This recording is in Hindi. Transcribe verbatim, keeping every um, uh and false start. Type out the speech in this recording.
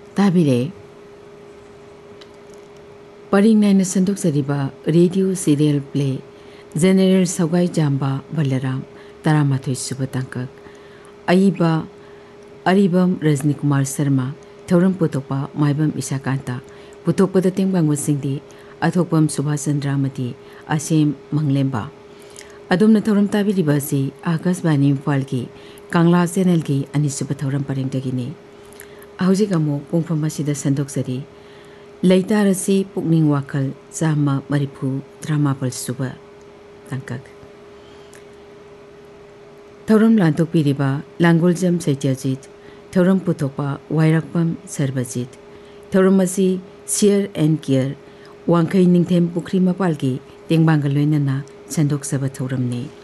ताबिरे purring nine संदोक सरीबा radio serial play general सौगाई जाम्बा बलराम तरामाथोई सुब तंकक अईबा अरिबम रजनी कुमार शर्मा थौरम पुथोकपा माइबम इशाकांता पुथोकपदा तेंगबांगबसिंगदी अथोकपम सुभाष चंद्रामती असेम मंगलेम्बा अदुमना थौरम ताबिरिबासी आकाशवाणी इम्फालगी कांगला चैनलगी अनिसुब थौरम परिंगदगिनी हौजिक अमुक पुंगफम असिदा संदोकसरी लैतारसी पुकनिंग वाखल चामा मरिफु त्रमापल सुब तंकक थौरम लांथोकपिरिबा लांगोलजम सैत्यजित थौरम पुथोकपा वायरकपम सर्वजित थौरम असी share and care वांखै Ningthem Pukhri मपालगी तेंगबांग लोइनना संदोकसब थौरमनी।